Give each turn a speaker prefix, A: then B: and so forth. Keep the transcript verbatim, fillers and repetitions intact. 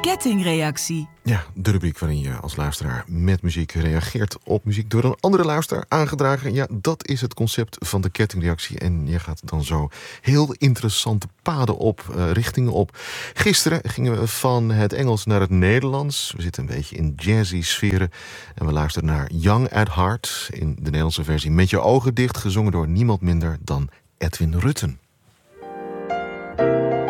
A: Kettingreactie.
B: Ja, de rubriek waarin je als luisteraar met muziek reageert op muziek door een andere luisteraar aangedragen. Ja, dat is het concept van de kettingreactie. En je gaat dan zo heel interessante paden op, uh, richtingen op. Gisteren gingen we van het Engels naar het Nederlands. We zitten een beetje in jazzy sferen. En we luisteren naar Young at Heart in de Nederlandse versie Met je ogen dicht, gezongen door niemand minder dan Edwin Rutten.